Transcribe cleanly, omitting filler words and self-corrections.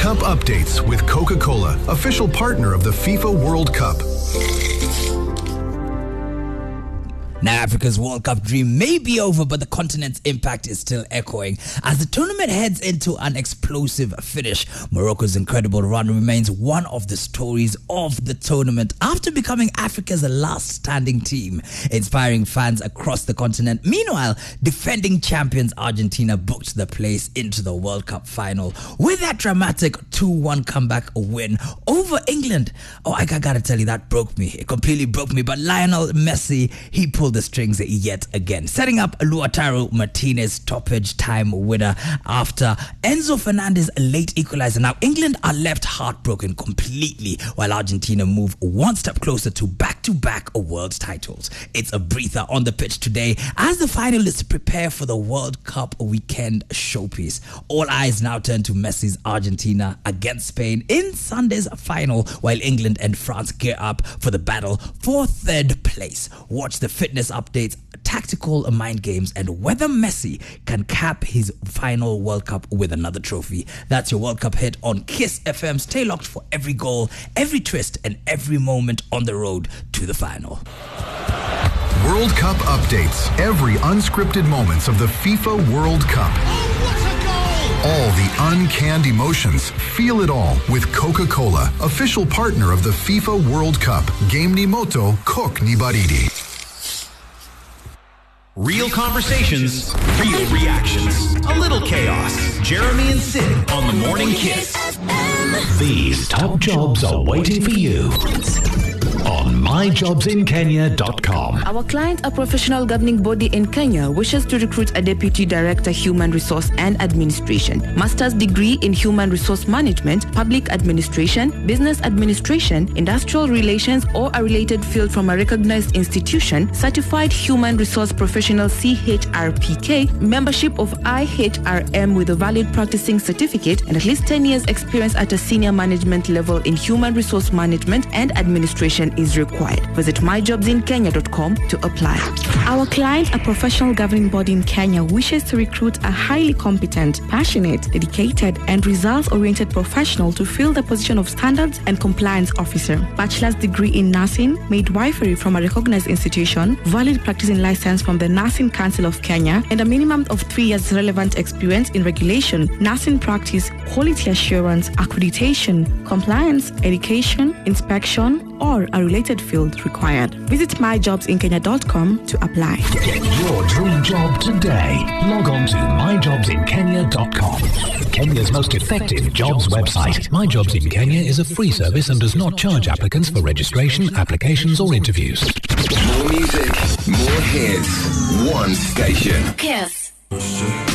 Cup updates with Coca-Cola, official partner of the FIFA World Cup. Now, Africa's World Cup dream may be over, but the continent's impact is still echoing. As the tournament heads into an explosive finish, Morocco's incredible run remains one of the stories of the tournament after becoming Africa's last standing team, inspiring fans across the continent. Meanwhile, defending champions Argentina booked the place into the World Cup final with that dramatic 2-1 comeback win over England. Oh, I gotta tell you, that broke me. It completely broke me. But Lionel Messi, he pulled the strings yet again, setting up Lautaro Martinez stoppage time winner after Enzo Fernandez late equalizer. Now England are left heartbroken completely, while Argentina move one step closer to back-to-back world titles. It's a breather on the pitch today as the finalists prepare for the World Cup weekend showpiece. All eyes now turn to Messi's Argentina against Spain in Sunday's final, while England and France gear up for the battle for third place. Watch the fitness updates, tactical mind games, and whether Messi can cap his final World Cup with another trophy. That's your World Cup hit on Kiss FM. Stay locked for every goal, every twist, and every moment on the road to the final. World Cup updates. Every unscripted moments of the FIFA World Cup. All the uncanned emotions. Feel it all with Coca-Cola, official partner of the FIFA World Cup. Game ni moto, cook ni baridi. Real conversations, real reactions, a little chaos. Jeremy and Sid on the Morning Kiss. These top jobs are waiting for you on myjobsinkenya.com. Our client, a professional governing body in Kenya, wishes to recruit a Deputy Director, Human Resource and Administration, Master's degree in Human Resource Management, Public Administration, Business Administration, Industrial Relations, or a related field from a recognized institution, Certified Human Resource Professional CHRPK, membership of IHRM with a valid practicing certificate, and at least 10 years experience at a senior management level in Human Resource Management and Administration is required. Visit myjobsinkenya.com to apply. Our client, a professional governing body in Kenya, wishes to recruit a highly competent, passionate, dedicated, and results-oriented professional to fill the position of Standards and Compliance Officer. Bachelor's degree in nursing, midwifery from a recognized institution, valid practicing license from the Nursing Council of Kenya, and a minimum of 3 years relevant experience in regulation, nursing practice, quality assurance, accreditation, compliance, education, inspection, or a related field required. Visit myjobsinkenya.com to apply. Get your dream job today. Log on to myjobsinkenya.com. Kenya's most effective jobs website. My Jobs in Kenya is a free service and does not charge applicants for registration, applications, or interviews. More music, more hits, one station. Kiss.